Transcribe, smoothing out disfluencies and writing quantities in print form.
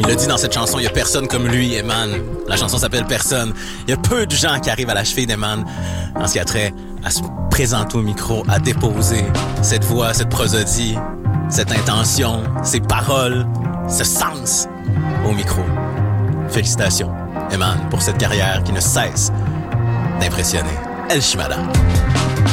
Il le dit dans cette chanson, il y a personne comme lui, Eman. La chanson s'appelle Personne. Il y a peu de gens qui arrivent à la cheville d'Eman en ce qui a trait à se présenter au micro, à déposer cette voix, cette prosodie, cette intention, ces paroles, ce sens au micro. Félicitations, Eman, pour cette carrière qui ne cesse d'impressionner. El Shimada.